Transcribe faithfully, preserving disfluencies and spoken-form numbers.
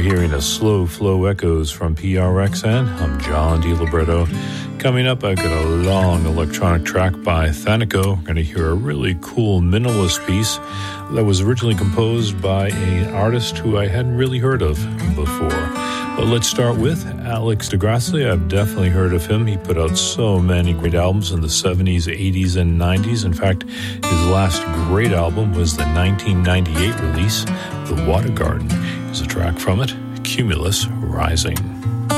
hearing a Slow Flow Echoes from P R X N. I'm John DiLibretto. Coming up, I've got a long electronic track by Thanico. We're going to hear a really cool minimalist piece that was originally composed by an artist who I hadn't really heard of before. But let's start with Alex de Grassi. I've definitely heard of him. He put out so many great albums in the seventies, eighties, and nineties. In fact, his last great album was the nineteen ninety-eight release, The Water Garden. Here's a track from it, Cumulus Rising.